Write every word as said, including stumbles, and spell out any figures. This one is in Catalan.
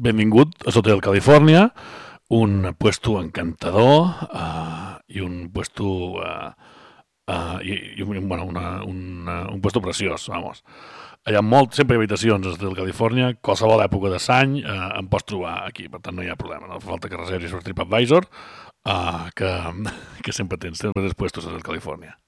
benvingut a Hotel Califòrnia, un puesto encantador uh, i un puesto uh, uh, i, i bueno, una, una, un puesto preciós, vamos. Hi ha molt, sempre hi ha habitacions a Hotel Califòrnia, qualsevol època de l'any uh, em pots trobar aquí, per tant no hi ha problema, no fa falta que reservis per TripAdvisor, uh, que, que sempre tens, sempre tens puestos a Hotel Califòrnia.